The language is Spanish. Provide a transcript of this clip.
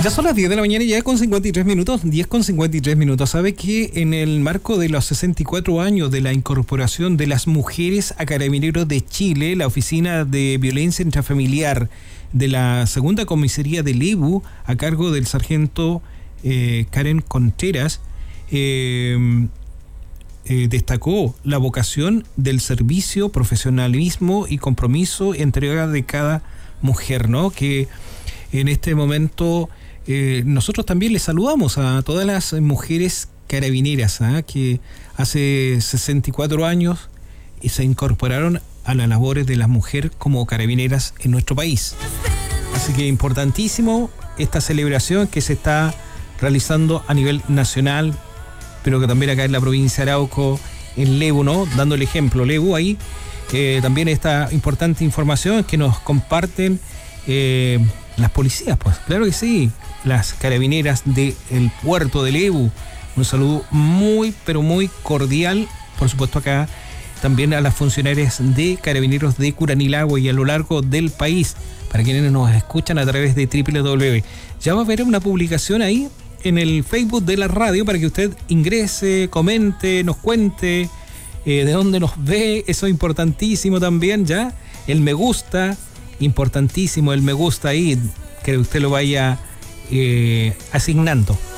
Ya son las 10 de la mañana y ya con 53 minutos, 10 con 53 minutos. ¿Sabe que en el marco de los 64 años de la incorporación de las mujeres a Carabineros de Chile, la Oficina de Violencia Intrafamiliar de la Segunda Comisaría de Lebu, a cargo del sargento Karen Contreras, destacó la vocación del servicio, profesionalismo y compromiso, entrega de cada mujer, ¿no? Que en este momento nosotros también les saludamos a todas las mujeres carabineras que hace 64 años se incorporaron a las labores de las mujeres como carabineras en nuestro país. Así que importantísimo esta celebración que se está realizando a nivel nacional, pero que también acá en la provincia de Arauco, en Lebu, ¿no? Dando el ejemplo, Lebu ahí, también esta importante información que nos comparten las policías, pues, claro que sí, las carabineras del puerto de Lebu. Un saludo muy, pero muy cordial, por supuesto acá también a las funcionarias de Carabineros de Curanilahue y a lo largo del país, para quienes nos escuchan a través de www. Ya va a haber una publicación ahí en el Facebook de la radio para que usted ingrese, comente, nos cuente de dónde nos ve. Eso es importantísimo también, ya. El me gusta, importantísimo el me gusta ahí, que usted lo vaya asignando.